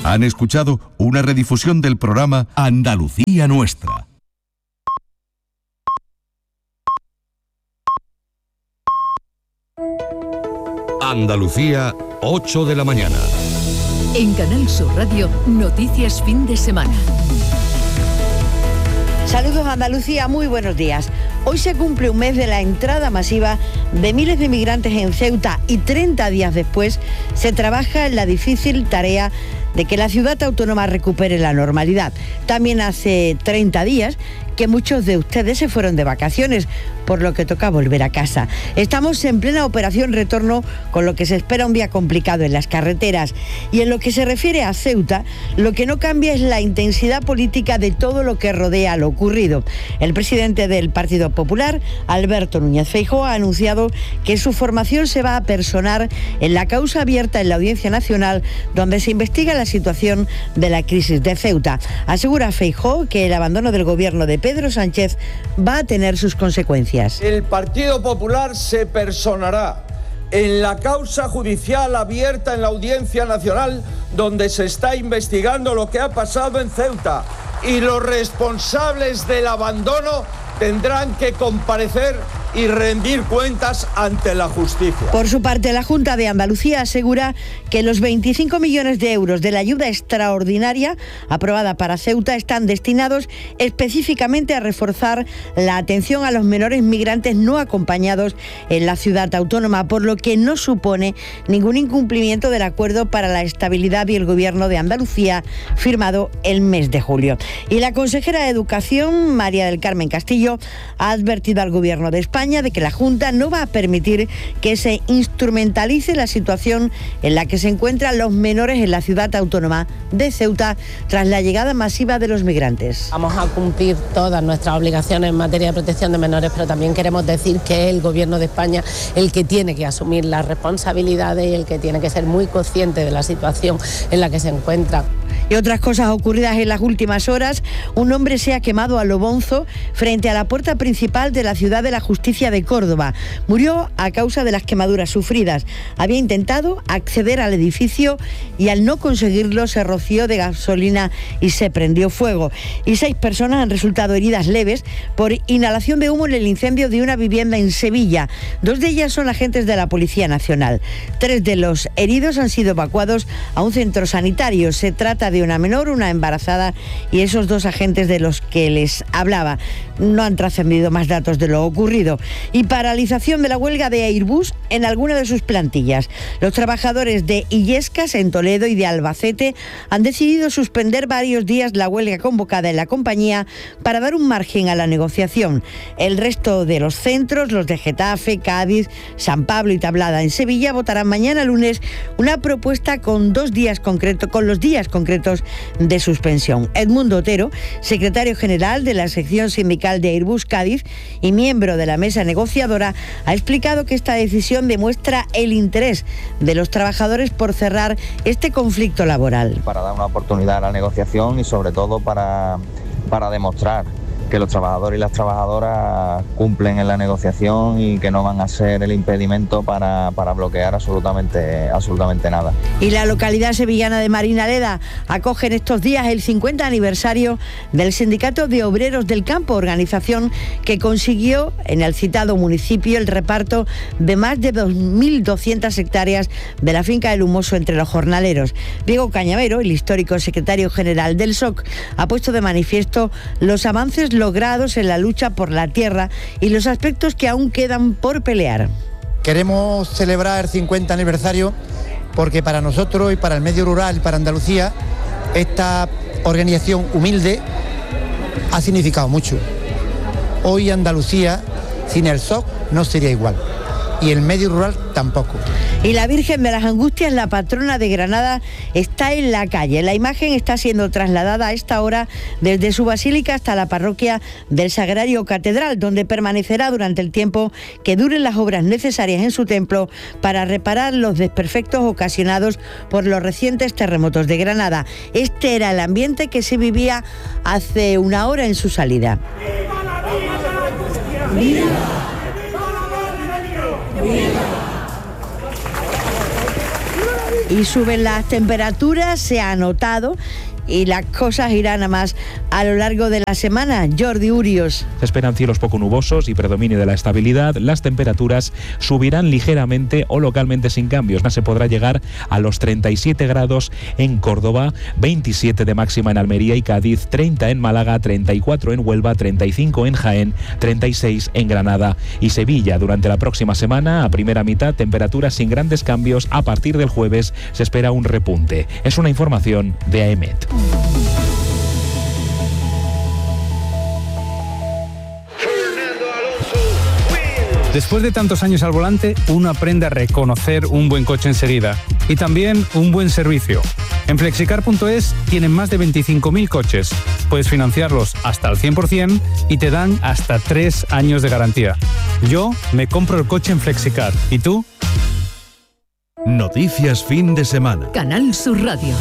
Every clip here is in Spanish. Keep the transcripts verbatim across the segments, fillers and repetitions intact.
Han escuchado una redifusión del programa Andalucía Nuestra. Andalucía, ocho de la mañana. En Canal Sur Radio, noticias fin de semana. Saludos Andalucía, muy buenos días. Hoy se cumple un mes de la entrada masiva de miles de migrantes en Ceuta y treinta días después se trabaja en la difícil tarea de que la ciudad autónoma recupere la normalidad. También hace treinta días que muchos de ustedes se fueron de vacaciones, por lo que toca volver a casa. Estamos en plena operación retorno, con lo que se espera un día complicado en las carreteras. Y en lo que se refiere a Ceuta, lo que no cambia es la intensidad política de todo lo que rodea lo ocurrido. El presidente del Partido Popular, Alberto Núñez Feijóo, ha anunciado que su formación se va a personar en la causa abierta en la Audiencia Nacional, donde se investiga la situación de la crisis de Ceuta. Asegura Feijóo que el abandono del gobierno de Pedro Sánchez va a tener sus consecuencias. El Partido Popular se personará en la causa judicial abierta en la Audiencia Nacional, donde se está investigando lo que ha pasado en Ceuta, y los responsables del abandono tendrán que comparecer y rendir cuentas ante la justicia. Por su parte, la Junta de Andalucía asegura que los veinticinco millones de euros de la ayuda extraordinaria aprobada para Ceuta están destinados específicamente a reforzar la atención a los menores migrantes no acompañados en la ciudad autónoma, por lo que no supone ningún incumplimiento del acuerdo para la estabilidad y el gobierno de Andalucía firmado el mes de julio. Y la consejera de Educación, María del Carmen Castillo, ha advertido al gobierno de España de que la Junta no va a permitir que se instrumentalice la situación en la que se encuentran los menores en la ciudad autónoma de Ceuta tras la llegada masiva de los migrantes. Vamos a cumplir todas nuestras obligaciones en materia de protección de menores, pero también queremos decir que es el gobierno de España el que tiene que asumir las responsabilidades y el que tiene que ser muy consciente de la situación en la que se encuentra. Y otras cosas ocurridas en las últimas horas: un hombre se ha quemado a lo bonzo frente a la puerta principal de la Ciudad de la Justicia de Córdoba. Murió a causa de las quemaduras sufridas. Había intentado acceder al edificio y al no conseguirlo se roció de gasolina y se prendió fuego. Y seis personas han resultado heridas leves por inhalación de humo en el incendio de una vivienda en Sevilla. Dos de ellas son agentes de la Policía Nacional. Tres de los heridos han sido evacuados a un centro sanitario. Se trata de una menor, una embarazada y esos dos agentes de los que les hablaba. No han trascendido más datos de lo ocurrido. Y paralización de la huelga de Airbus en alguna de sus plantillas. Los trabajadores de Illescas, en Toledo, y de Albacete han decidido suspender varios días la huelga convocada en la compañía para dar un margen a la negociación. El resto de los centros, los de Getafe, Cádiz, San Pablo y Tablada en Sevilla, votarán mañana lunes una propuesta con dos días concretos, con los días concretos de suspensión. Edmundo Otero, secretario general de la sección sindical de Airbus Cádiz y miembro de la mesa negociadora, ha explicado que esta decisión demuestra el interés de los trabajadores por cerrar este conflicto laboral. Para dar una oportunidad a la negociación y sobre todo para, para demostrar que los trabajadores y las trabajadoras cumplen en la negociación y que no van a ser el impedimento para, para bloquear absolutamente, absolutamente nada. Y la localidad sevillana de Marinaleda acoge en estos días el cincuenta aniversario del Sindicato de Obreros del Campo, organización que consiguió en el citado municipio el reparto de más de dos mil doscientas hectáreas de la finca del Humoso entre los jornaleros. Diego Cañavero, el histórico secretario general del S O C, ha puesto de manifiesto los avances logrados en la lucha por la tierra y los aspectos que aún quedan por pelear. Queremos celebrar el cincuenta aniversario porque para nosotros y para el medio rural y para Andalucía esta organización humilde ha significado mucho. Hoy Andalucía sin el S O C no sería igual y el medio rural tampoco. Y la Virgen de las Angustias, la patrona de Granada, está en la calle. La imagen está siendo trasladada a esta hora desde su basílica hasta la parroquia del Sagrario Catedral, donde permanecerá durante el tiempo que duren las obras necesarias en su templo para reparar los desperfectos ocasionados por los recientes terremotos de Granada. Este era el ambiente que se vivía hace una hora en su salida. ¡Viva la Virgen de las Angustias! ¡Viva! ¡Viva! ¡Viva! Y suben las temperaturas, se ha notado, y las cosas irán a más a lo largo de la semana. Jordi Urios. Se esperan cielos poco nubosos y predominio de la estabilidad. Las temperaturas subirán ligeramente o localmente sin cambios. Más se podrá llegar a los treinta y siete grados en Córdoba, veintisiete de máxima en Almería y Cádiz, treinta en Málaga, treinta y cuatro en Huelva, treinta y cinco en Jaén, treinta y seis en Granada y Sevilla. Durante la próxima semana, a primera mitad, temperaturas sin grandes cambios. A partir del jueves se espera un repunte. Es una información de AEMET. Después de tantos años al volante, uno aprende a reconocer un buen coche enseguida y también un buen servicio. En flexicar punto es tienen más de veinticinco mil coches. Puedes financiarlos hasta el cien por ciento y te dan hasta tres años de garantía. Yo me compro el coche en Flexicar. ¿Y tú? Noticias fin de semana. Canal Sur Radio.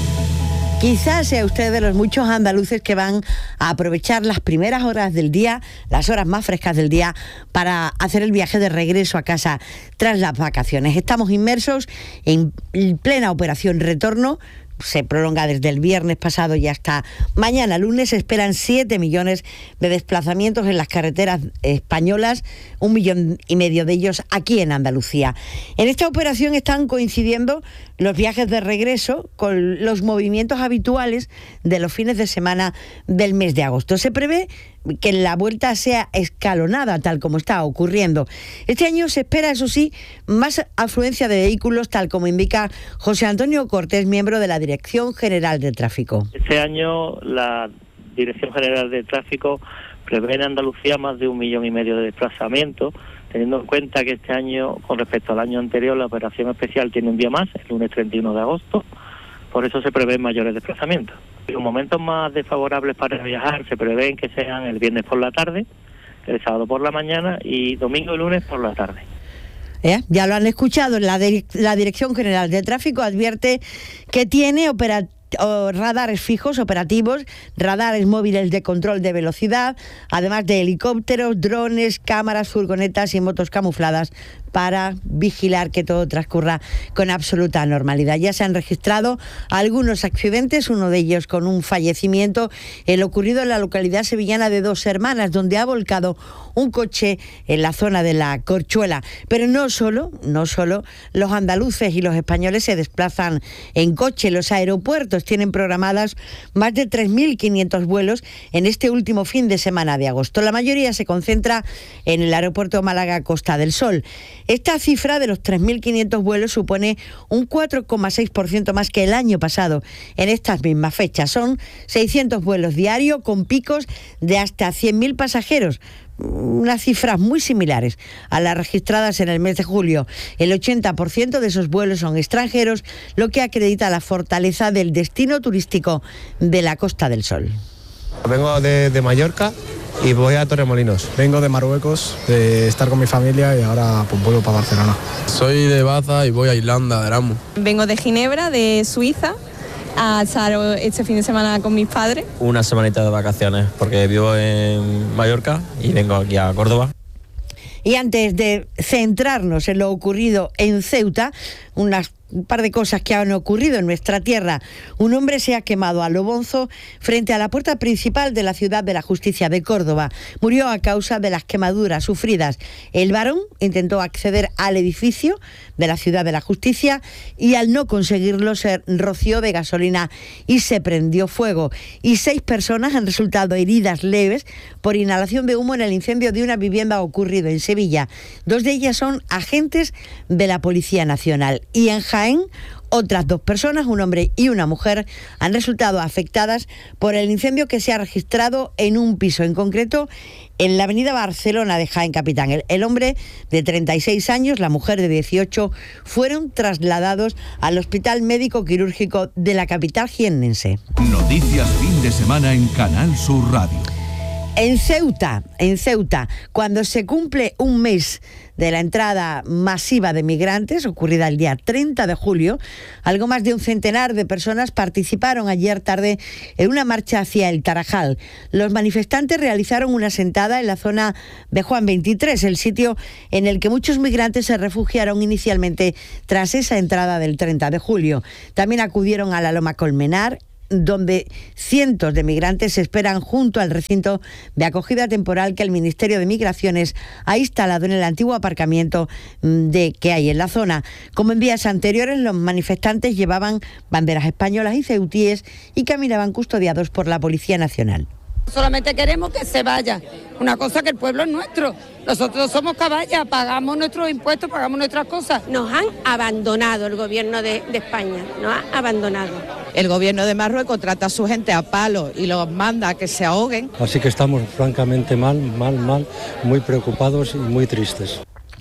Quizás sea usted de los muchos andaluces que van a aprovechar las primeras horas del día, las horas más frescas del día, para hacer el viaje de regreso a casa tras las vacaciones. Estamos inmersos en plena operación retorno. Se prolonga desde el viernes pasado y hasta mañana lunes. Se esperan siete millones de desplazamientos en las carreteras españolas, un millón y medio de ellos aquí en Andalucía. En esta operación están coincidiendo los viajes de regreso con los movimientos habituales de los fines de semana del mes de agosto. Se prevé que la vuelta sea escalonada, tal como está ocurriendo. Este año se espera, eso sí, más afluencia de vehículos, tal como indica José Antonio Cortés, miembro de la Dirección General de Tráfico. Este año la Dirección General de Tráfico prevé en Andalucía más de un millón y medio de desplazamientos, teniendo en cuenta que este año, con respecto al año anterior, la operación especial tiene un día más, el lunes treinta y uno de agosto, por eso se prevén mayores desplazamientos. Los momentos más desfavorables para viajar se prevén que sean el viernes por la tarde, el sábado por la mañana y domingo y lunes por la tarde. ¿Eh? Ya lo han escuchado, la, de, la Dirección General de Tráfico advierte que tiene opera, o radares fijos operativos, radares móviles de control de velocidad, además de helicópteros, drones, cámaras, furgonetas y motos camufladas para vigilar que todo transcurra con absoluta normalidad. Ya se han registrado algunos accidentes, uno de ellos con un fallecimiento, el ocurrido en la localidad sevillana de Dos Hermanas, donde ha volcado un coche en la zona de la Corchuela. Pero no solo, no solo los andaluces y los españoles se desplazan en coche. Los aeropuertos tienen programadas más de tres mil quinientos vuelos en este último fin de semana de agosto. La mayoría se concentra en el aeropuerto Málaga Costa del Sol. Esta cifra de los tres mil quinientos vuelos supone un cuatro coma seis por ciento más que el año pasado en estas mismas fechas. Son seiscientos vuelos diarios con picos de hasta cien mil pasajeros. Unas cifras muy similares a las registradas en el mes de julio. El ochenta por ciento de esos vuelos son extranjeros, lo que acredita la fortaleza del destino turístico de la Costa del Sol. Vengo de, de Mallorca y voy a Torremolinos. Vengo de Marruecos, de estar con mi familia, y ahora pues vuelvo para Barcelona. Soy de Baza y voy a Irlanda, de Erasmus. Vengo de Ginebra, de Suiza, a estar este fin de semana con mis padres. Una semanita de vacaciones, porque vivo en Mallorca y vengo aquí a Córdoba. Y antes de centrarnos en lo ocurrido en Ceuta, unas un par de cosas que han ocurrido en nuestra tierra. Un hombre se ha quemado a lo bonzo frente a la puerta principal de la Ciudad de la Justicia de Córdoba. Murió a causa de las quemaduras sufridas. El varón intentó acceder al edificio de la Ciudad de la Justicia y al no conseguirlo se roció de gasolina y se prendió fuego. Y seis personas han resultado heridas leves por inhalación de humo en el incendio de una vivienda ocurrido en Sevilla. Dos de ellas son agentes de la Policía Nacional. Y en Jaén, otras dos personas, un hombre y una mujer, han resultado afectadas por el incendio que se ha registrado en un piso, en concreto en la avenida Barcelona de Jaén Capitán. El, el hombre de treinta y seis años, la mujer de dieciocho, fueron trasladados al Hospital Médico Quirúrgico de la capital jiennense. Noticias fin de semana en Canal Sur Radio. En Ceuta, en Ceuta, cuando se cumple un mes de la entrada masiva de migrantes, ocurrida el día treinta de julio, algo más de un centenar de personas participaron ayer tarde en una marcha hacia el Tarajal. Los manifestantes realizaron una sentada en la zona de Juan veintitrés, el sitio en el que muchos migrantes se refugiaron inicialmente tras esa entrada del treinta de julio. También acudieron a la Loma Colmenar, donde cientos de migrantes se esperan junto al recinto de acogida temporal que el Ministerio de Migraciones ha instalado en el antiguo aparcamiento de, que hay en la zona. Como en días anteriores, los manifestantes llevaban banderas españolas y ceutíes y caminaban custodiados por la Policía Nacional. Solamente queremos que se vaya, una cosa que el pueblo es nuestro. Nosotros somos caballas, pagamos nuestros impuestos, pagamos nuestras cosas. Nos han abandonado el gobierno de, de España, nos ha abandonado. El gobierno de Marruecos trata a su gente a palo y los manda a que se ahoguen. Así que estamos francamente mal, mal, mal, muy preocupados y muy tristes.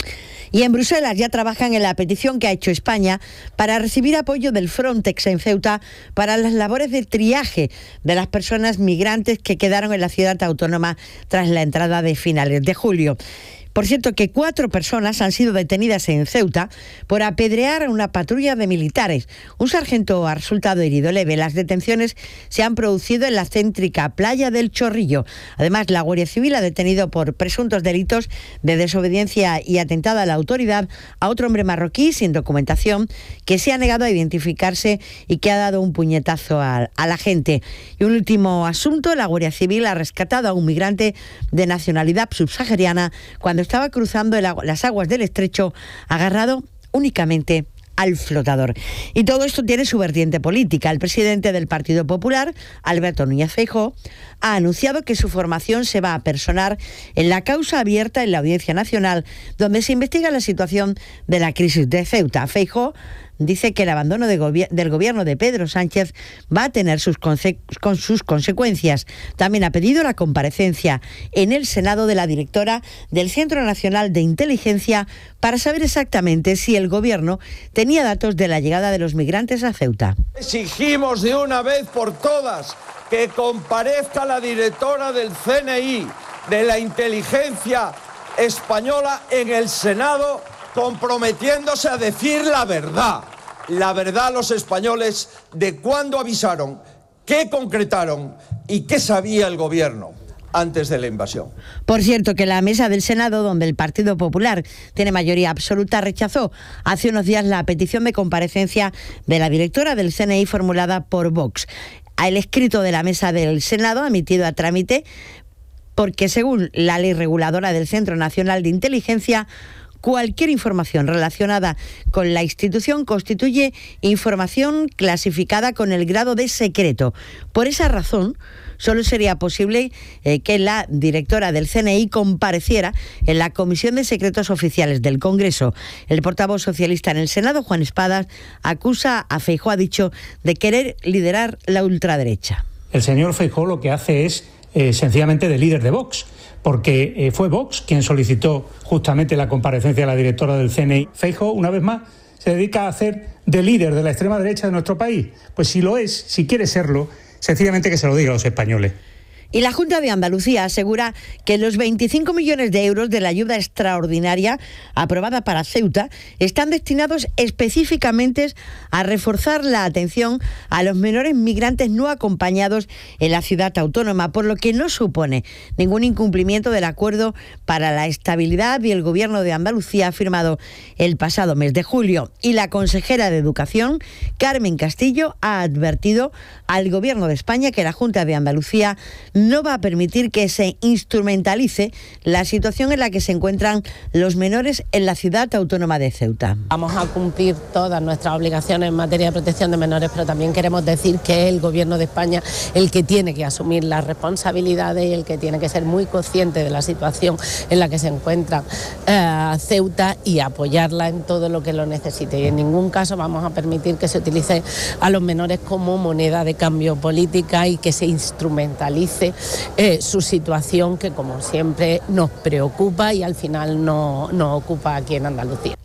Y en Bruselas ya trabajan en la petición que ha hecho España para recibir apoyo del Frontex en Ceuta para las labores de triaje de las personas migrantes que quedaron en la ciudad autónoma tras la entrada de finales de julio. Por cierto, que cuatro personas han sido detenidas en Ceuta por apedrear a una patrulla de militares. Un sargento ha resultado herido leve. Las detenciones se han producido en la céntrica playa del Chorrillo. Además, la Guardia Civil ha detenido por presuntos delitos de desobediencia y atentado a la autoridad a otro hombre marroquí sin documentación que se ha negado a identificarse y que ha dado un puñetazo a, a la gente. Y un último asunto, la Guardia Civil ha rescatado a un migrante de nacionalidad subsahariana cuando estaba cruzando el agua, las aguas del estrecho, agarrado únicamente al flotador. Y todo esto tiene su vertiente política. El presidente del Partido Popular, Alberto Núñez Feijóo, ha anunciado que su formación se va a personar en la causa abierta en la Audiencia Nacional, donde se investiga la situación de la crisis de Ceuta. Feijóo dice que el abandono de gobi- del gobierno de Pedro Sánchez va a tener sus, conse- con sus consecuencias. También ha pedido la comparecencia en el Senado de la directora del Centro Nacional de Inteligencia para saber exactamente si el gobierno tenía datos de la llegada de los migrantes a Ceuta. Exigimos de una vez por todas que comparezca la directora del C N I, de la inteligencia española, en el Senado, comprometiéndose a decir la verdad, la verdad a los españoles de cuándo avisaron, qué concretaron y qué sabía el gobierno antes de la invasión. Por cierto, que la mesa del Senado, donde el Partido Popular tiene mayoría absoluta, rechazó hace unos días la petición de comparecencia de la directora del C N I formulada por Vox. El escrito de la mesa del Senado, emitido a trámite, porque según la ley reguladora del Centro Nacional de Inteligencia, cualquier información relacionada con la institución constituye información clasificada con el grado de secreto. Por esa razón, solo sería posible eh, que la directora del C N I compareciera en la Comisión de Secretos Oficiales del Congreso. El portavoz socialista en el Senado, Juan Espadas, acusa a Feijóo, ha dicho, de querer liderar la ultraderecha. El señor Feijóo lo que hace es eh, sencillamente de líder de Vox, porque eh, fue Vox quien solicitó justamente la comparecencia de la directora del C N I. Feijóo, una vez más, se dedica a hacer de líder de la extrema derecha de nuestro país. Pues si lo es, si quiere serlo, sencillamente que se lo diga a los españoles. Y la Junta de Andalucía asegura que los veinticinco millones de euros de la ayuda extraordinaria aprobada para Ceuta están destinados específicamente a reforzar la atención a los menores migrantes no acompañados en la ciudad autónoma, por lo que no supone ningún incumplimiento del acuerdo para la estabilidad y el gobierno de Andalucía firmado el pasado mes de julio. Y la consejera de Educación, Carmen Castillo, ha advertido al gobierno de España que la Junta de Andalucía no va a permitir que se instrumentalice la situación en la que se encuentran los menores en la ciudad autónoma de Ceuta. Vamos a cumplir todas nuestras obligaciones en materia de protección de menores, pero también queremos decir que es el gobierno de España el que tiene que asumir las responsabilidades y el que tiene que ser muy consciente de la situación en la que se encuentra eh, Ceuta y apoyarla en todo lo que lo necesite. Y en ningún caso vamos a permitir que se utilice a los menores como moneda de cambio política y que se instrumentalice Eh, su situación, que como siempre nos preocupa y al final no, nos ocupa aquí en Andalucía.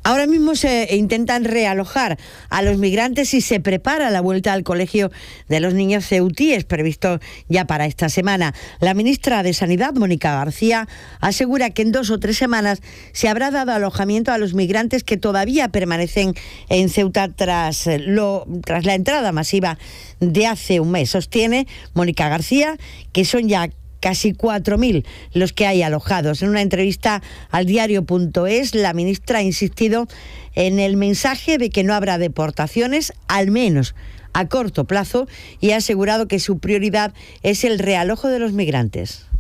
Ahora mismo se intentan realojar a los migrantes y se prepara la vuelta al colegio de los niños ceutíes, previsto ya para esta semana. La ministra de Sanidad, Mónica García, asegura que en dos o tres semanas se habrá dado alojamiento a los migrantes que todavía permanecen en Ceuta tras, lo, tras la entrada masiva de hace un mes. Sostiene Mónica García que son ya casi cuatro mil los que hay alojados. En una entrevista al diario punto es, la ministra ha insistido en el mensaje de que no habrá deportaciones, al menos a corto plazo, y ha asegurado que su prioridad es el realojo de los migrantes.